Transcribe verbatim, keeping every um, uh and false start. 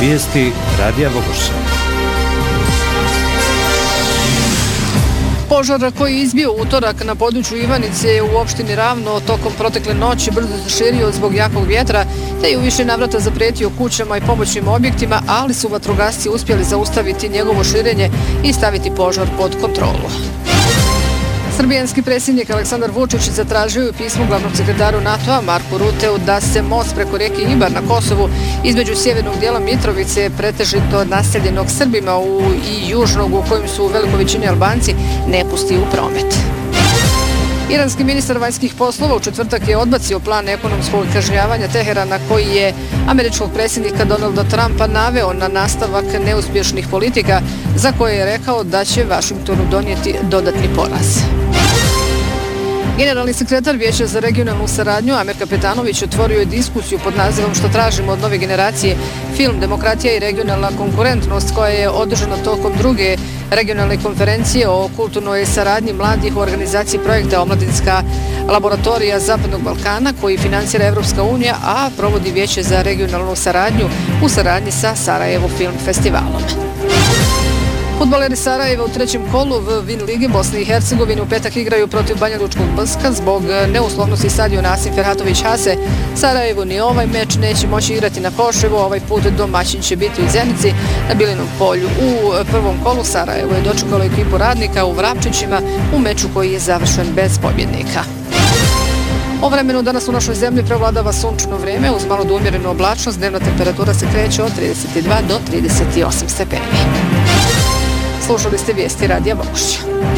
Vijesti Radija Vogošća. Požar koji je izbio utorak na području Ivanice u opštini Ravno tokom protekle noći brzo se širio zbog jakog vjetra, te je u više navrata zaprijetio kućama i pomoćnim objektima, ali su vatrogasci uspjeli zaustaviti njegovo širenje i staviti požar pod kontrolu. Srbijanski predsjednik Aleksandar Vučić zatražio je pismo glavnom sekretaru NATO-a Marku Ruteu da se most preko rijeke Ibar na Kosovu između sjevernog dijela Mitrovice, pretežito naseljenog Srbima u, i južnog u kojem su u velikoj većini Albanci, ne pusti u promet. Iranski ministar vanjskih poslova u četvrtak je odbacio plan ekonomskog kažnjavanja Teherana koji je američkog predsjednika Donalda Trumpa naveo na nastavak neuspješnih politika za koje je rekao da će Vašingtonu donijeti dodatni poraz. Generalni sekretar Vijeća za regionalnu saradnju Amir Kapetanović otvorio je diskusiju pod nazivom Što tražimo od nove generacije, film Demokratija i regionalna konkurentnost, koja je održana tokom druge regionalne konferencije o kulturnoj saradnji mladih u organizaciji projekta Omladinska laboratorija Zapadnog Balkana koji financira Evropska unija, a provodi Vijeće za regionalnu saradnju u saradnji sa Sarajevo Film Festivalom. Fudbaleri Sarajeva u trećem kolu v Vin Ligi Bosne i Hercegovine u petak igraju protiv Banja Lučkog Brska zbog neuslovnosti stadiona Asim Ferhatović Hase. Sarajevo ni ovaj meč neće moći igrati na Koševu, ovaj put domaćin će biti u Zenici na Bilinom polju. U prvom kolu Sarajevo je dočekalo ekipu Radnika u Vrapčićima u meču koji je završen bez pobjednika. O vremenu danas u našoj zemlji prevladava sunčano vrijeme uz malo do umjerenu oblačnost, dnevna temperatura se kreće od trideset dva do trideset osam stepeni. Slušali ste vijesti Radija Vogošća.